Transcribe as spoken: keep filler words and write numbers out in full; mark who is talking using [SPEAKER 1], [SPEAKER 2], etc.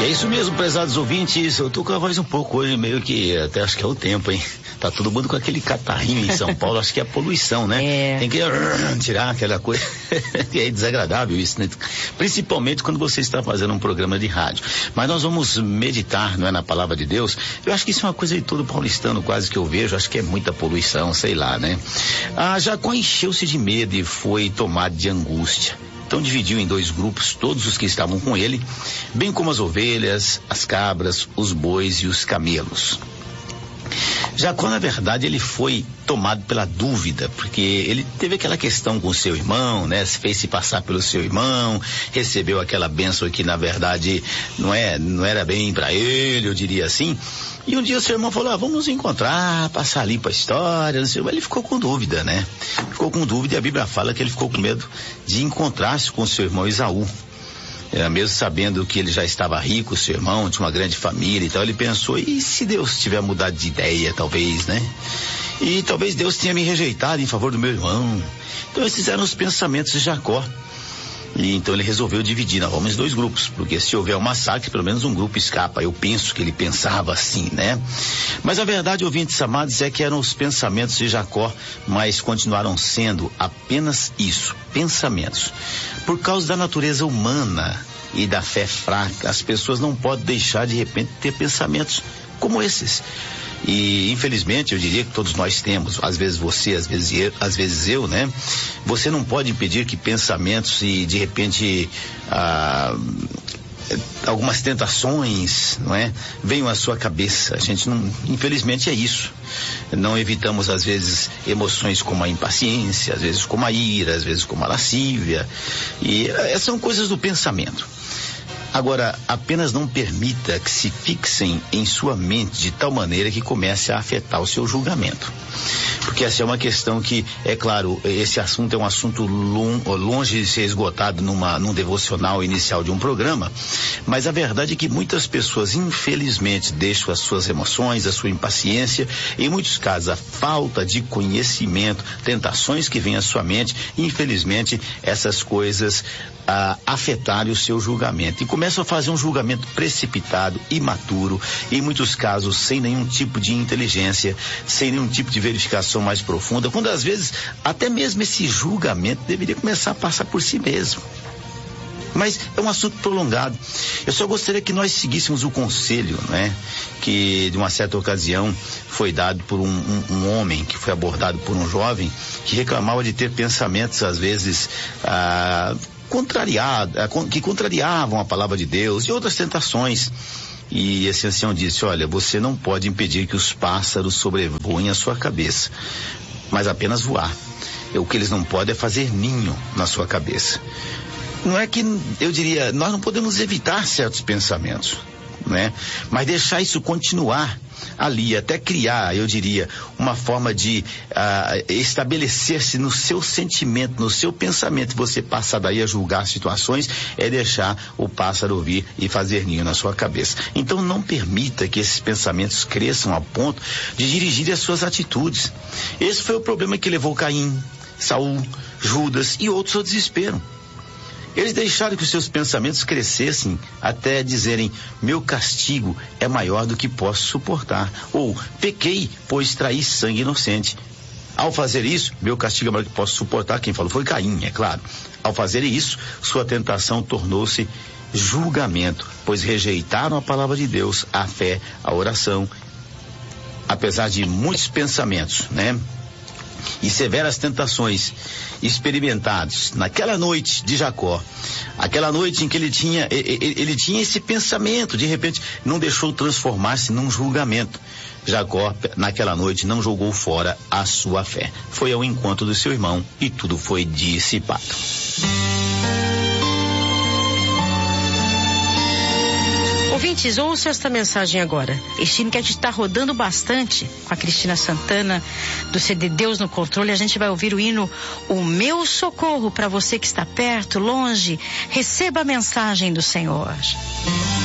[SPEAKER 1] isso mesmo, prezados ouvintes. Eu tô com a voz um pouco hoje, meio que até acho que é o tempo, hein? Tá todo mundo com aquele catarrinho em São Paulo, acho que é a poluição, né?
[SPEAKER 2] É.
[SPEAKER 1] Tem que uh, tirar aquela coisa. É desagradável isso, né? Principalmente quando você está fazendo um programa de rádio. Mas nós vamos meditar, não é, na palavra de Deus. Eu acho que isso é uma coisa de todo paulistano quase que eu vejo, acho que é muita poluição, sei lá, né? Ah, Jacó encheu-se de medo e foi tomado de angústia. Então dividiu em dois grupos todos os que estavam com ele, bem como as ovelhas, as cabras, os bois e os camelos. Jacó, na verdade, ele foi tomado pela dúvida, porque ele teve aquela questão com o seu irmão, né? Se fez se passar pelo seu irmão, recebeu aquela bênção que, na verdade, não é, não era bem para ele, eu diria assim. E um dia o seu irmão falou, ah, vamos nos encontrar, passar ali para a história, não sei, mas ele ficou com dúvida, né? Ficou com dúvida e a Bíblia fala que ele ficou com medo de encontrar-se com o seu irmão Esaú. É, mesmo sabendo que ele já estava rico, seu irmão, tinha uma grande família e tal, ele pensou, e se Deus tiver mudado de ideia, talvez, né? E talvez Deus tenha me rejeitado em favor do meu irmão. Então esses eram os pensamentos de Jacó. E então ele resolveu dividir, nós vamos em dois grupos, porque se houver um massacre, pelo menos um grupo escapa. Eu penso que ele pensava assim, né? Mas a verdade, ouvintes amados, é que eram os pensamentos de Jacó, mas continuaram sendo apenas isso, pensamentos. Por causa da natureza humana e da fé fraca, as pessoas não podem deixar de repente ter pensamentos como esses. E infelizmente eu diria que todos nós temos, às vezes você, às vezes eu, às vezes eu, né? Você não pode impedir que pensamentos e de repente ah, algumas tentações, não é? Venham à sua cabeça. A gente não, infelizmente é isso. Não evitamos às vezes emoções como a impaciência, às vezes como a ira, às vezes como a lascívia. E essas são coisas do pensamento. Agora, apenas não permita que se fixem em sua mente de tal maneira que comece a afetar o seu julgamento. Porque essa é uma questão que, é claro, esse assunto é um assunto long, longe de ser esgotado numa, num devocional inicial de um programa, mas a verdade é que muitas pessoas, infelizmente, deixam as suas emoções, a sua impaciência, em muitos casos a falta de conhecimento, tentações que vêm à sua mente, infelizmente essas coisas ah, afetarem o seu julgamento. E começam a fazer um julgamento precipitado, imaturo, em muitos casos sem nenhum tipo de inteligência, sem nenhum tipo de verificação mais profunda, quando às vezes até mesmo esse julgamento deveria começar a passar por si mesmo. Mas é um assunto prolongado. Eu só gostaria que nós seguíssemos o conselho, né? Que de uma certa ocasião foi dado por um, um, um homem que foi abordado por um jovem que reclamava de ter pensamentos às vezes ah, contrariado, ah, que contrariavam a palavra de Deus e outras tentações. E esse ancião disse, olha, você não pode impedir que os pássaros sobrevoem a sua cabeça, mas apenas voar. O que eles não podem é fazer ninho na sua cabeça. Não é que, eu diria, nós não podemos evitar certos pensamentos, né? Mas deixar isso continuar ali, até criar, eu diria, uma forma de uh, estabelecer-se no seu sentimento, no seu pensamento, você passar daí a julgar situações, é deixar o pássaro vir e fazer ninho na sua cabeça. Então não permita que esses pensamentos cresçam a ponto de dirigir as suas atitudes. Esse foi o problema que levou Caim, Saul, Judas e outros ao desespero. Eles deixaram que os seus pensamentos crescessem até dizerem, meu castigo é maior do que posso suportar. Ou, pequei, pois traí sangue inocente. Ao fazer isso, meu castigo é maior do que posso suportar. Quem falou foi Caim, é claro. Ao fazer isso, sua tentação tornou-se julgamento, pois rejeitaram a palavra de Deus, a fé, a oração. Apesar de muitos pensamentos, né? E severas tentações experimentados naquela noite de Jacó, aquela noite em que ele tinha ele, ele tinha esse pensamento, de repente não deixou transformar-se num julgamento. Jacó naquela noite não jogou fora a sua fé, foi ao encontro do seu irmão e tudo foi dissipado.
[SPEAKER 2] Ouvintes, ouça esta mensagem agora. Este hino que a gente está rodando bastante com a Cristina Santana, do C D Deus no Controle. A gente vai ouvir o hino O Meu Socorro, para você que está perto, longe. Receba a mensagem do Senhor.